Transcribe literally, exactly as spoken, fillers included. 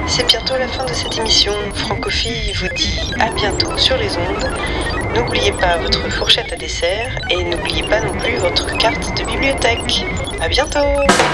C'est bientôt la fin de cette émission. Francophile vous dit à bientôt sur les ondes. N'oubliez pas votre fourchette à dessert et n'oubliez pas non plus votre carte de bibliothèque. À bientôt!